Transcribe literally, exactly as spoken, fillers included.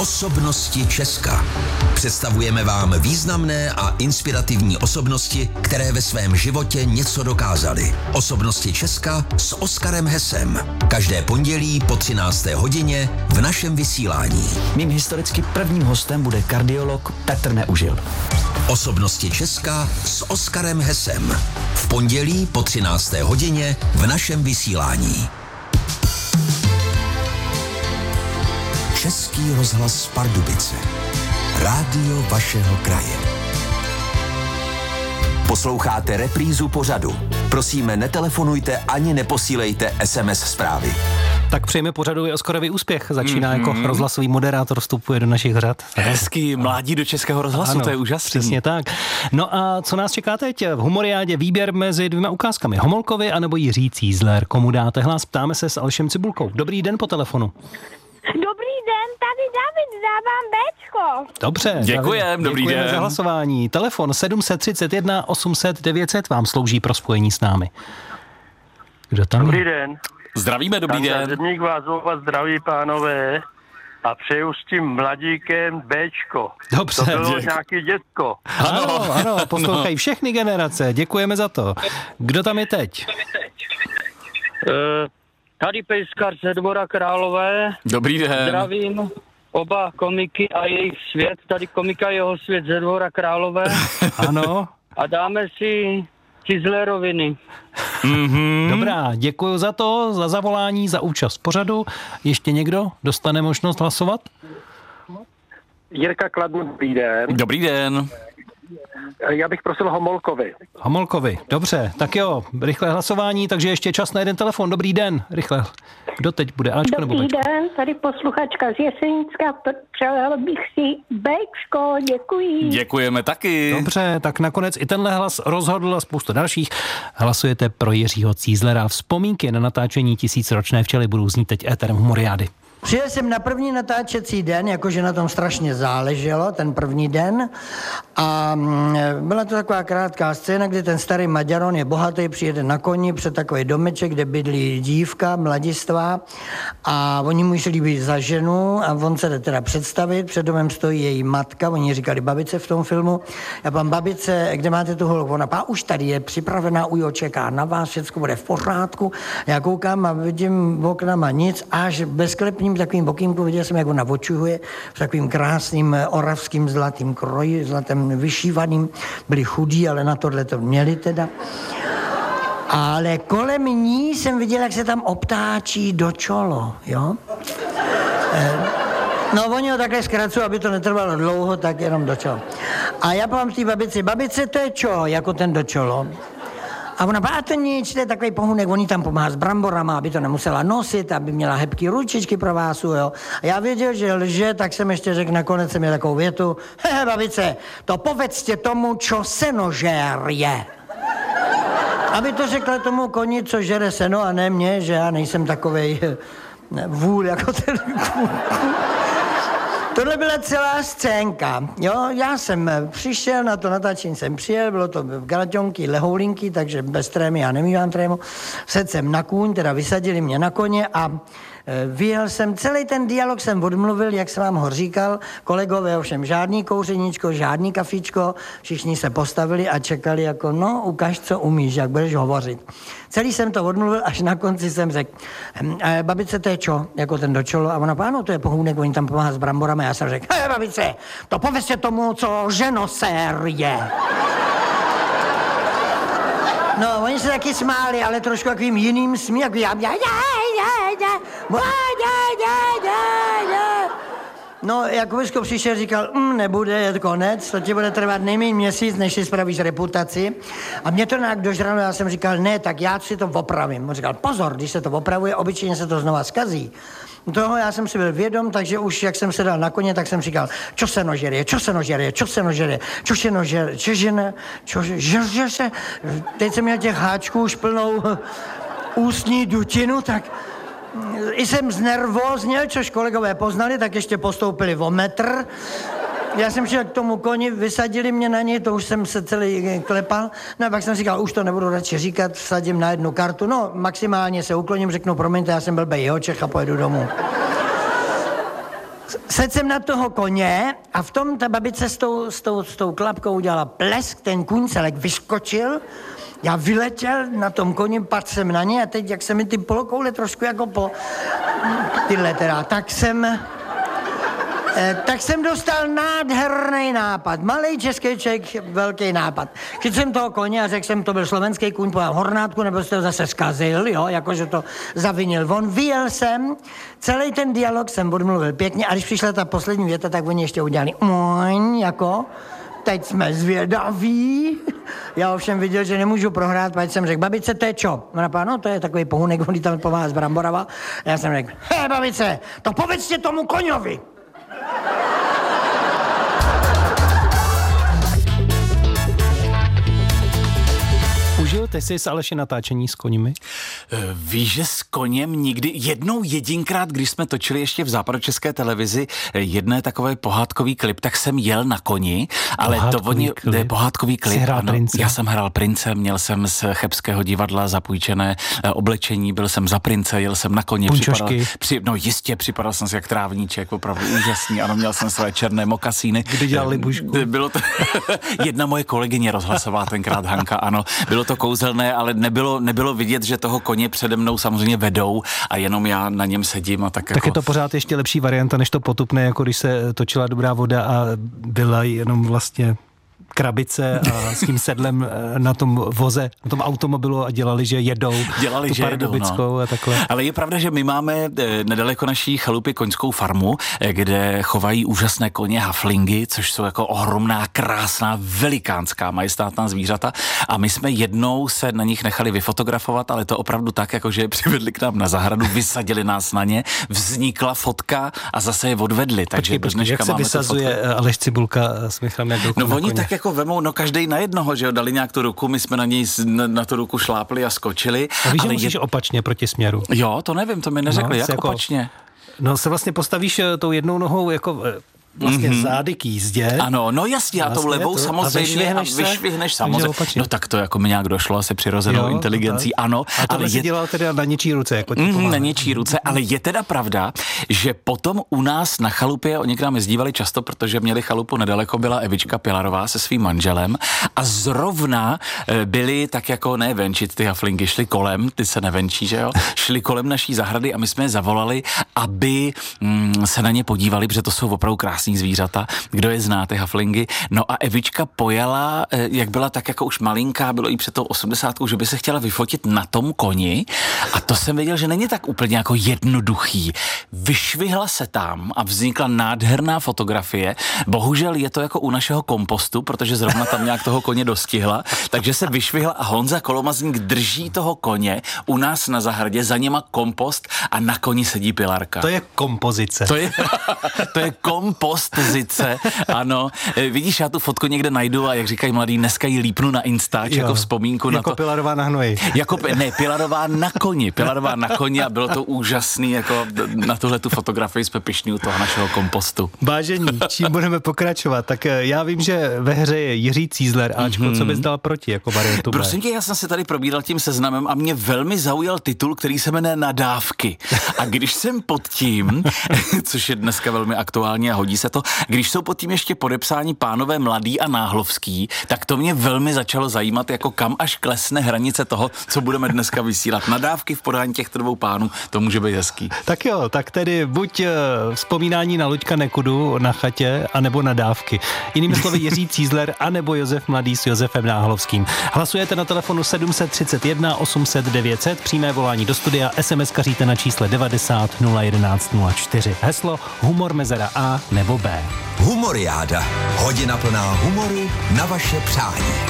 Osobnosti Česka. Představujeme vám významné a inspirativní osobnosti, které ve svém životě něco dokázaly. Osobnosti Česka s Oskarem Hesem. Každé pondělí po třinácté hodině v našem vysílání. Mým historicky prvním hostem bude kardiolog Petr Neužil. Osobnosti Česka s Oskarem Hesem. V pondělí po třinácté hodině v našem vysílání. Český rozhlas Pardubice. Rádio vašeho kraje. Posloucháte reprízu pořadu. Prosíme, netelefonujte ani neposílejte es em es zprávy. Tak přejeme pořadu i Oskarovi úspěch. Začíná mm-hmm. jako rozhlasový moderátor, vstupuje do našich řad. Hezký, mládí do Českého rozhlasu, ano, to je úžasný. Přesně tak. No a co nás čeká teď? V Humoriádě výběr mezi dvěma ukázkami. Homolkovi anebo Jiří Cízler. Komu dáte hlas? Ptáme se s Alešem Cibulkou. Dobrý den po telefonu. Dobrý den, tady David, dávám béčko. Dobře. Děkujem, dobrý děkujeme den. za hlasování. Telefon sedm tři jedna osm set devět set vám slouží pro spojení s námi. Kdo tam Dobrý je? den. Zdravíme, dobrý Tam den. Zedník vás oba zdraví, pánové, a přeju s tím mladíkem béčko. Dobře. To bylo Děkuji. nějaký děcko. Ano, ano, poslouchají všechny generace. Děkujeme za to. Kdo tam je teď? Uh, tady Pejskar ze Dvora Králové. Dobrý den. Zdravím oba komiky a jejich svět. Tady komika jeho svět ze Dvora Králové. Ano. A dáme si Cizleroviny. Mm-hmm. Dobrá, děkuji za to, za zavolání, za účast v pořadu. Ještě někdo dostane možnost hlasovat? Jirka Kladno, dobrý den. Dobrý den. Já bych prosil Homolkovi. Homolkovi, dobře, tak jo, rychlé hlasování, takže ještě čas na jeden telefon. Dobrý den, rychle. Kdo teď bude, Ačko nebo Dobrý Bčko? den, tady posluchačka z Jesenicka, přála bych si béčko, děkuji. Děkujeme taky. Dobře, tak nakonec i tenhle hlas rozhodl a spoustu dalších. Hlasujete pro Jiřího Cízlera. Vzpomínky na natáčení Tisícročné včely budou znít teď éterem Humoriády. Přijel jsem na první natáčecí den, jakože na tom strašně záleželo, ten první den. A byla to taková krátká scéna, kdy ten starý Maďaron je bohatý, přijede na koni před takový domeček, kde bydlí dívka, mladistvá. A oni mu šli být za ženu a on se jde teda představit. Před domem stojí její matka, oni říkali babice v tom filmu. Já pán babice, kde máte tu holku? Ona pá, už tady je připravená, ujo, čeká na vás, všechno bude v pořádku. Já koukám a vidím v oknama nic, až bezklepním takovým okýmku viděl jsem, jak ona očuhuje v takovým krásným oravským zlatým kroji, zlatým vyšívaným. Byli chudí, ale na tohle to měli teda. Ale kolem ní jsem viděl, jak se tam obtáčí do čolo, jo? No, oni ho takhle zkracují, aby to netrvalo dlouho, tak jenom do čolo. A já povím té babici, babice, to je čo, jako ten do čolo? A ona, a to nic, to je takový pohunek, oni tam pomáhá s bramborama, aby to nemusela nosit, aby měla hebký ručičky pro vás, jo. A já věděl, že lže, tak jsem ještě řekl, nakonec jsem měl takovou větu, hehe, babice, to povedzte tomu, čo senožér je. Aby to řekla tomu koni, co žere seno, a ne mě, že já nejsem takovej ne, vůl jako ten kůl. Tohle byla celá scénka, jo, já jsem přišel, na to natáčení jsem přijel, bylo to graťonky, lehoulinky, takže bez trémy, já nemývám trému, sedl jsem na kůň, teda vysadili mě na koně a e, vyjel jsem, celý ten dialog jsem odmluvil, jak jsem vám ho říkal, kolegové ovšem žádný kouřeníčko, žádný kafíčko, všichni se postavili a čekali jako, no, ukaž, co umíš, jak budeš hovořit. Celý jsem to odmluvil, až na konci jsem řekl, e, babice, to je čo, jako ten do čolo, a ona, ano, to je pohůnek, oni tam pomáhá s bramborami. Já jsem řekl, hej, babice, to povězte tomu, co ženosér je. No, oni se taky smáli, ale trošku takovým jiným smí, jako já, já, já, já, já, já, já, já. No, Jakubisko přišel, říkal, mm, nebude, je to konec, to ti bude trvat nejméně měsíc, než si spravíš reputaci. A mě to nějak dožralo, já jsem říkal, ne, tak já si to opravím. On říkal, pozor, když se to opravuje, obyčejně se to znova zkazí. Toho já jsem si byl vědom, takže už jak jsem se dal na koně, tak jsem říkal, čo se nožerie, čo se nožerie, čo se nožerie, čo se nožerie, čo žene, čo žeře se. Teď jsem měl těch háčků už plnou ústní dutinu, tak i jsem znervózněl, což kolegové poznali, tak ještě postoupili o metr. Já jsem šel k tomu koni, vysadili mě na něj, to už jsem se celý klepal. No a pak jsem říkal, už to nebudu radši říkat, vsadím na jednu kartu. No, maximálně se ukloním, řeknu, promiňte, já jsem blbej jeho Čech a pojedu domů. sedl jsem na toho koně a v tom ta babice s tou, s tou, s tou klapkou udělala plesk, ten kůň celek vyskočil, já vyletěl na tom koni, padl jsem na ně a teď, jak se mi ty polokoule trošku jako po... tyhle teda, tak jsem... Eh, tak jsem dostal nádherný nápad. Malej český člověk, velký nápad. Chytil jsem toho koně a řekl jsem, to byl slovenský kůň po hornátku, nebo jste to zase zkazil, jo, jakože to zavinil on. Vyjel jsem, celý ten dialog jsem odmluvil pěkně a když přišla ta poslední věta, tak oni ještě udělali moň, jako... Teď jsme zvědaví. Já ovšem viděl, že nemůžu prohrát, pak jsem řekl, babice, to je čo? Ona říká, no to je takový pohunek, on tam pomáhá z Bramborava. A já jsem řekl, hej babice, to povedzte tomu koňovi. Užijete si s Aleši natáčení s koněmi? Víš, že s koněm nikdy, jednou jedinkrát, když jsme točili ještě v západočeské televizi jedné takové pohádkový klip, tak jsem jel na koni, ale pohádkový to oni, klip. pohádkový klip, Jsi hrál ano, prince? Já jsem hrál prince, měl jsem z Chebského divadla zapůjčené oblečení, byl jsem za prince, jel jsem na koni, připadal, při, no jistě, připadal jsem si jak trávníček, opravdu úžasný, ano, měl jsem své černé mokasíny. Kdy dělal libušku? Bylo to jedna moje kolegyně rozhlasová tenkrát, Hanka, ano, bylo to kouzelné, ale nebylo, nebylo vidět, že toho koně přede mnou samozřejmě vedou a jenom já na něm sedím a tak, tak jako... je to pořád ještě lepší varianta, než to potupné, jako když se točila Dobrá voda a byla jenom vlastně krabice a s tím sedlem na tom voze, na tom automobilu a dělali, že jedou. Dělali, tu že jedou, no. A takhle. Ale je pravda, že my máme nedaleko naší chalupy koňskou farmu, kde chovají úžasné koně haflingy, což jsou jako ohromná, krásná, velikánská, majestátná zvířata a my jsme jednou se na nich nechali vyfotografovat, ale to opravdu tak, jako že je přivedli k nám na zahradu, vysadili nás na ně, vznikla fotka a zase je odvedli. Takže počkej, počkej, jak se vysazuje Aleš Cibulka s Michalem Jardelkou No na oni koně? tak jako vemou, no každej na jednoho, že jo, dali nějak tu ruku, my jsme na něj na, na tu ruku šlápli a skočili. A víš, že ale musíš je... opačně proti směru. Jo, to nevím, to mi neřekli, No, jak jako, opačně? No se vlastně postavíš tou jednou nohou jako vlastně mm-hmm. zády k jízdě. Ano, no jasně, a tou vlastně levou to, samozřejmě a vyšvihneš samozřejmě. No tak to jako mi nějak došlo asi přirozenou jo, inteligencí, ano. A to ale si je... dělal teda na něčí ruce, jako ti mm, na něčí ruce, ale je teda pravda, že potom u nás na chalupě, oni k nám jezdívali často, protože měli chalupu nedaleko, byla Evička Pilarová se svým manželem a zrovna byli tak jako ne venčit, ty haflingy šli kolem, ty se nevenčí, že jo, šli kolem naší zahrady a my jsme je zavolali, aby mm, se na ně podívali, protože to jsou opravdu krásný zvířata. Kdo je zná, ty haflingy. No a Evička pojela, jak byla tak jako už malinká, bylo jí před tou osmdesátkou, že by se chtěla vyfotit na tom koni a to jsem věděl, že není tak úplně jako jednoduchý. Vyšvihla se tam a vznikla nádherná fotografie. Bohužel je to jako u našeho kompostu, protože zrovna tam nějak toho koně dostihla, takže se vyšvihla a Honza Kolomazník drží toho koně u nás na zahradě, za něma kompost a na koni sedí Pilarka. To je kompozice. To je, to je kompostizice, ano. Vidíš, já tu fotku někde najdu a jak říkají mladí, dneska ji lípnu na Instač, jako vzpomínku jako na to. Pilarová na hnoji. Jako, ne, Pilarová na koni, Pilarová na koni a bylo to úžasný, jako na tuhle tu fotografii jsme pyšní u toho našeho kompostu. Vážení, čím budeme pokračovat? Tak já vím, že ve hře je Jiří Cízler, Ačko, mm-hmm. co bys dal proti jako variantu B? Prosím tě, já jsem se tady probíral tím seznamem a mě velmi zaujal titul, který se jmenuje Nadávky. A když jsem pod tím, což je dneska velmi aktuální a hodí se to, když jsou pod tím ještě podepsáni pánové Mladý a Náhlovský, tak to mě velmi začalo zajímat, jako kam až klesne hranice toho, co budeme dneska vysílat. Nadávky v podání těchto dvou pánů, to může být hezký. Tak jo, tak tedy buď uh, vzpomínání na Luďka Nekudu na chatě, anebo nadávky. Jinými slovy Jiří Cízler, anebo Josef Mladý s Josefem Náhlovským. Hlasujete na telefonu sedm set třicet jedna osm set devět set, přímé volání do studia, es em es kaříte na čísle devadesát nula jedenáct nula čtyři. Heslo humor mezera A nebo B. Humoriáda. Hodina plná humoru na vaše přání.